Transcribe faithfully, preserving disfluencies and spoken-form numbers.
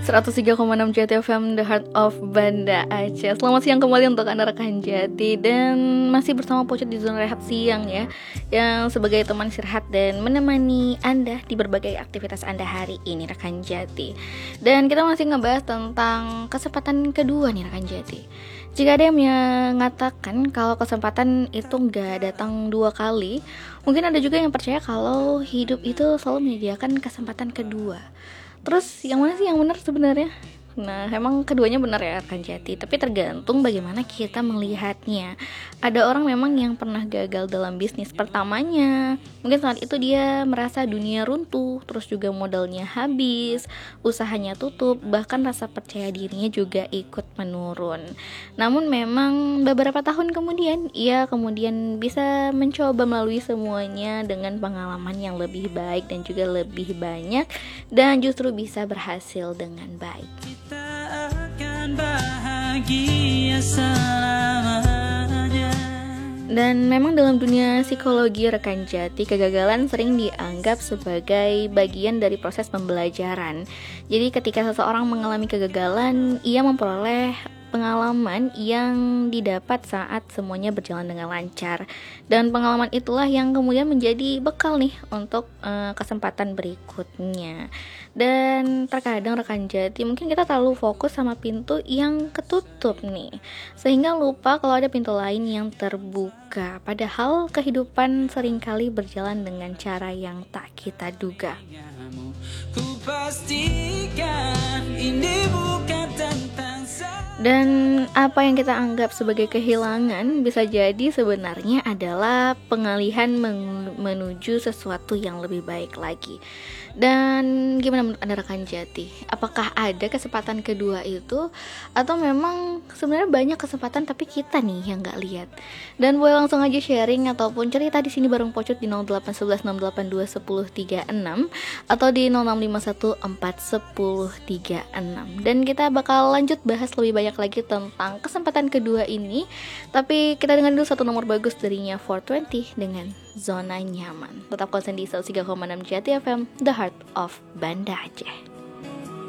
seratus tiga koma enam Jati F M, The Heart of Banda Aceh. Selamat siang kembali untuk Anda rekan Jati. Dan masih bersama Pocet di Zona Rehat Siang ya, yang sebagai teman istirahat dan menemani Anda di berbagai aktivitas Anda hari ini rekan Jati. Dan kita masih ngebahas tentang kesempatan kedua nih rekan Jati. Jika ada yang mengatakan kalau kesempatan itu gak datang dua kali, mungkin ada juga yang percaya kalau hidup itu selalu menyediakan kesempatan kedua. Terus yang mana sih yang benar sebenarnya? Nah, emang keduanya benar ya rekan Jati, tapi tergantung bagaimana kita melihatnya. Ada orang memang yang pernah gagal dalam bisnis pertamanya. Mungkin saat itu dia merasa dunia runtuh, terus juga modalnya habis, usahanya tutup, bahkan rasa percaya dirinya juga ikut menurun. Namun memang beberapa tahun kemudian, ia kemudian bisa mencoba melalui semuanya dengan pengalaman yang lebih baik dan juga lebih banyak, dan justru bisa berhasil dengan baik. Bahagia selamanya. Dan memang dalam dunia psikologi rekan Jati, kegagalan sering dianggap sebagai bagian dari proses pembelajaran. Jadi ketika seseorang mengalami kegagalan, ia memperoleh pengalaman yang didapat saat semuanya berjalan dengan lancar. Dan pengalaman itulah yang kemudian menjadi bekal nih untuk uh, kesempatan berikutnya. Dan terkadang rekan Jati, mungkin kita terlalu fokus sama pintu yang ketutup nih, sehingga lupa kalau ada pintu lain yang terbuka. Padahal kehidupan seringkali berjalan dengan cara yang tak kita duga. Ku pastikan ini bukan tentang dan apa yang kita anggap sebagai kehilangan bisa jadi sebenarnya adalah pengalihan men- menuju sesuatu yang lebih baik lagi. Dan gimana menurut Anda rekan Jati? Apakah ada kesempatan kedua itu, atau memang sebenarnya banyak kesempatan tapi kita nih yang nggak lihat? Dan boleh langsung aja sharing ataupun cerita di sini bareng Pocot di nol delapan satu satu enam delapan dua satu nol tiga enam atau di nol enam lima satu empat satu nol tiga enam. Dan kita bakal lanjut bahas lebih banyak lagi tentang kesempatan kedua ini. Tapi kita dengar dulu satu nomor bagus darinya four twenty dengan Zona Nyaman. Tetap konsen di seratus tiga koma enam Jati F M, The Heart of Banda Aceh.